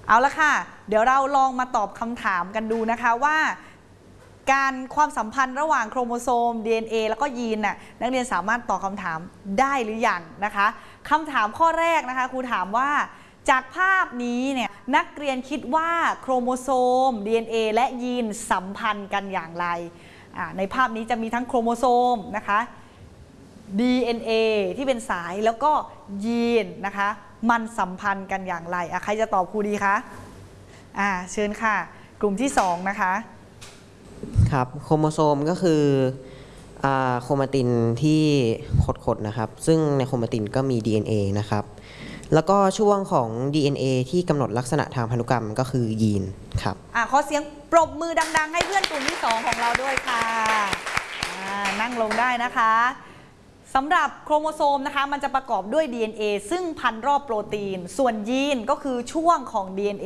เอาละค่ะเดี๋ยวเราลองมาตอบคำถามกันดูนะคะว่าความสัมพันธ์ระหว่างโครโมโซม DNA แล้วก็ยีนน่ะนักเรียนสามารถตอบคำถามได้หรือยังนะคะคำถามข้อแรกนะคะครูถามว่าจากภาพนี้เนี่ยนักเรียนคิดว่าโครโมโซม DNA และยีนสัมพันธ์กันอย่างไรในภาพนี้จะมีทั้งโครโมโซมนะคะ DNA ที่เป็นสายแล้วก็ยีนนะคะมันสัมพันธ์กันอย่างไรใครจะตอบครูดีคะเชิญค่ะกลุ่มที่2นะคะครับโครโมโซมก็คือโครมาตินที่ขดนะครับซึ่งในโครมาตินก็มี DNA นะครับแล้วก็ช่วงของ DNA ที่กำหนดลักษณะทางพันธุกรรมก็คือยีนครับขอเสียงปรบมือดังๆให้เพื่อนกลุ่มที่2ของเราด้วยค่ะนั่งลงได้นะคะสำหรับโครโมโซมนะคะมันจะประกอบด้วย DNA ซึ่งพันรอบโปรตีนส่วนยีนก็คือช่วงของ DNA